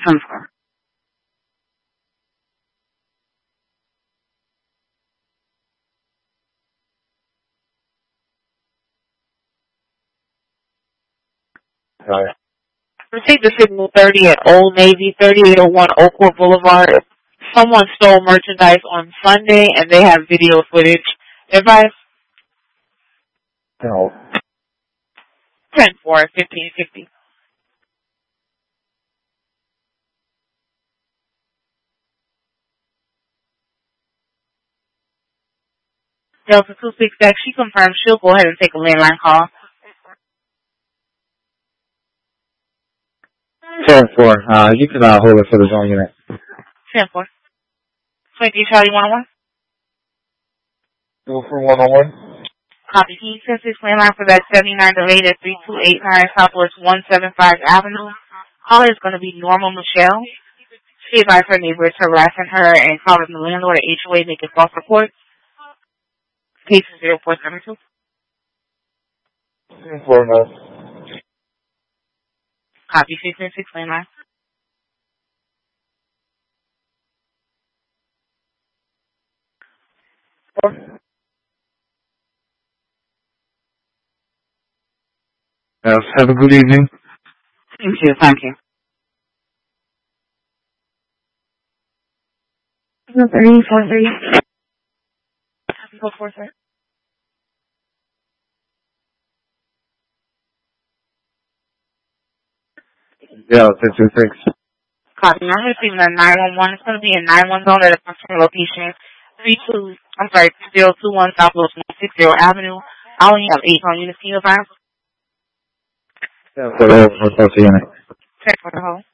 10-4. Alright. Receive the signal 30 at Old Navy, 3801 Oakwood Boulevard. Someone stole merchandise on Sunday, and they have video footage. Advice? No. 10-4, 1550. Delta 266, she confirms she'll go ahead and take a landline call. 10-4. You can hold it for the zone unit. 10-4. 20 Charlie 101. Go for 101. Copy. Can you send this landline for that 79 delayed at 3289 Southwest 175 Avenue? Caller is going to be Norma Michelle. She advised her neighbor is harassing her and calling the landlord at HOA making false reports. Case is 0472. 10-4. Copy. 696 landline. Yes, have a good evening. Thank you. Thank you. 343. Copy. 443. Yeah, 10-6. Copy. I'm receiving a 911. It's going to be a 911 zone at a customer location 021 Southwest 160 Avenue. I only have 8 on units. Can you advise? Yeah, for the unit. Check for the whole.